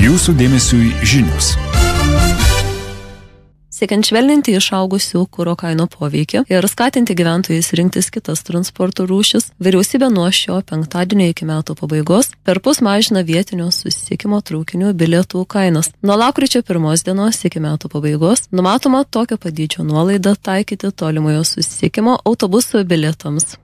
Jūsų dėmesiui žinios. Siekiant švelninti išaugusių kuro kainų poveikį ir skatinti gyventojus rinktis kitas transporto rūšis, vyriausybė nuo šio penktadienio iki metų pabaigos perpus mažina vietinio susisiekimo traukinių bilietų kainas. Nuo lapkričio 1 dienos iki metų pabaigos numatoma tokio padydžio nuolaidą taikyti tolimojo susisiekimo autobusų bilietams.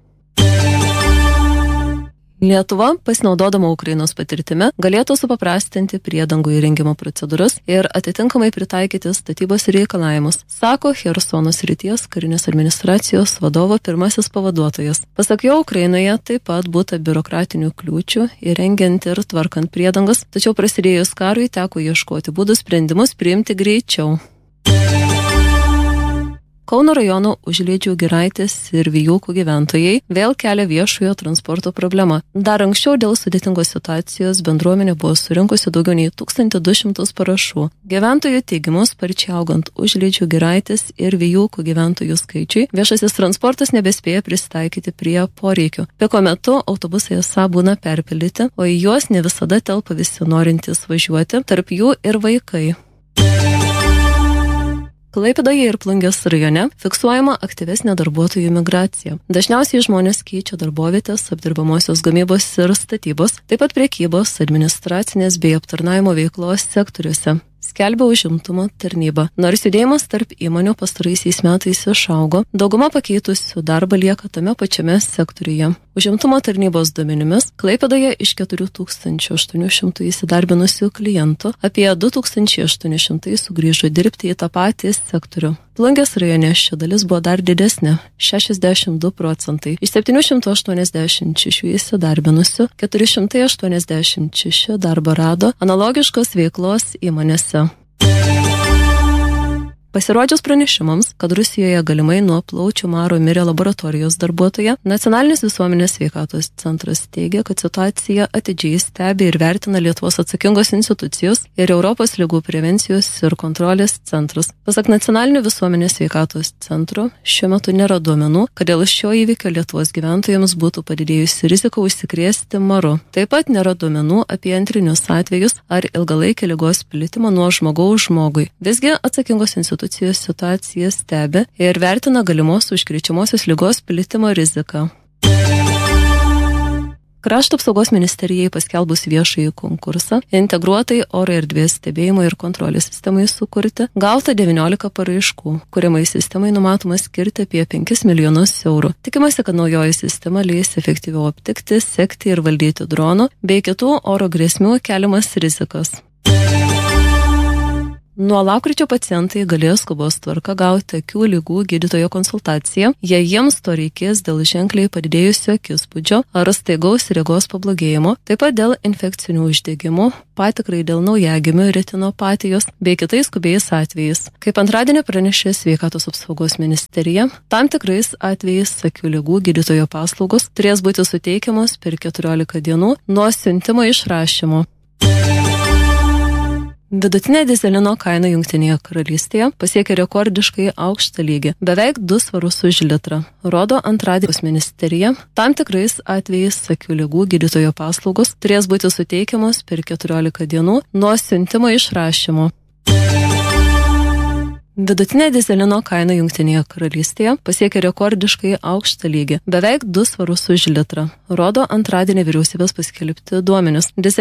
Lietuva, pasinaudodama Ukrainos patirtimi, galėtų supaprastinti priedangų įrengimo procedūras ir atitinkamai pritaikyti statybos reikalavimus, sako Chersono srities karinės administracijos vadovo pirmasis pavaduotojas. Pasak jo, Ukrainoje taip pat būta biurokratinių kliūčių įrengiant ir tvarkant priedangas, tačiau prasidėjus karui teko ieškoti būdų sprendimus priimti greičiau. Kauno rajono Užliedžių, Giraitės ir Vijūkų gyventojai vėl kelia viešojo transporto problemą. Dar anksčiau dėl sudėtingos situacijos bendruomenė buvo surinkusi daugiau nei 1200 parašų. Gyventojų teigimu, sparčiai augant Užliedžių, Giraitės ir Vijūkų gyventojų skaičiui, viešasis transportas nebespėja prisitaikyti prie poreikių. Piko metu autobusai esą būna perpildyti, o į juos ne visada telpa visi norintys važiuoti, tarp jų ir vaikai. Klaipėdoje ir Plungės rajone fiksuojama aktyvesnė darbuotojų migracija. Dažniausiai žmonės keičia darbovietės, apdirbamosios gamybos ir statybos, taip pat prekybos, administracinės bei aptarnavimo veiklos sektoriuose. Skelbia užimtumo tarnyba. Nors judėjimas tarp įmonių pastaraisiais metais išaugo, dauguma pakeitusių darbą lieka tame pačiame sektoriuje. Užimtumo tarnybos duomenimis Klaipėdoje iš 4800 įsidarbinusių klientų apie 2800 sugrįžo dirbti į tą patį sektorių. Plungės rajone ši dalis buvo dar didesnė – 62%. Iš 786 įsidarbinusių 486 darbą rado analogiškos veiklos įmonėse. Pasirodžius pranešimams, kad Rusijoje galimai nuo plaučių maro mirė laboratorijos darbuotoja, Nacionalinis visuomenės sveikatos centras teigia, kad situaciją atidžiai stebi ir vertina Lietuvos atsakingos institucijos ir Europos ligų prevencijos ir kontrolės centras. Pasak Nacionalinio visuomenės sveikatos centro, šiuo metu nėra duomenų, kad dėl šio įvykio Lietuvos gyventojams būtų padidėjusi rizika užsikrėsti maru. Taip pat nėra duomenų apie antrinius atvejus ar ilgalaikį ligos plitimą nuo žmogaus žmogui. Visgi atsakingos institucijos situaciją stebi ir vertina galimos užkrečiamosios ligos plitimo riziką. Krašto apsaugos ministerijai paskelbus viešąjį konkursą, integruotai oro erdvės stebėjimo ir kontrolės sistemai sukurti, gauta 19 paraiškų, kuriamai sistemai numatoma skirti apie 5 milijonus eurų. Tikimasi, kad naujoji sistema leis efektyviau aptikti, sekti ir valdyti dronų bei kitų oro grėsmių keliamas rizikas. Nuo lapkričio pacientai galės skubos tvarka gauti akių ligų gydytojo konsultaciją, jei jiems to reikės dėl ženkliai padidėjusio akispūdžio ar staigaus regos pablogėjimo, taip pat dėl infekcinių uždegimų, patikrai dėl naujagimių retinopatijos bei kitais skubiais atvejais. Kaip antradienį pranešė Sveikatos apsaugos ministerija, tam tikrais atvejais akių ligų gydytojo paslaugos turės būti suteikiamos per 14 dienų nuo siuntimo išrašymo. Vidutinė dyzelino kaina Jungtinėje karalystėje pasiekė rekordiškai aukštą lygį – beveik 2 svarus už litrą, rodo antradienio ministerija. Tam tikrais atvejais akių ligų gydytojo paslaugos turės būti suteikiamos per 14 dienų nuo siuntimo išrašymo. Vidutinė dyzelino kaina Jungtinėje karalystėje pasiekė rekordiškai aukštą lygį – beveik 2 svarus už litrą, rodo antradienį vyriausybės paskelbti duomenys.